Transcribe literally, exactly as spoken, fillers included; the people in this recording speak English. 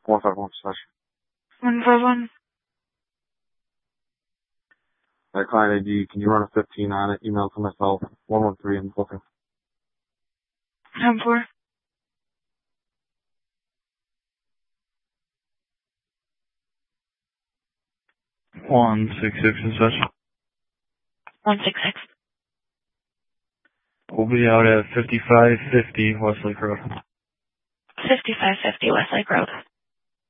one five one slash. one five one. That client I D, can you run a fifteen on it? Email to myself, one one three and booking. ten four. one six six and such. one six six. We'll be out at fifty-five fifty Westlake Road. fifty-five fifty Westlake Road.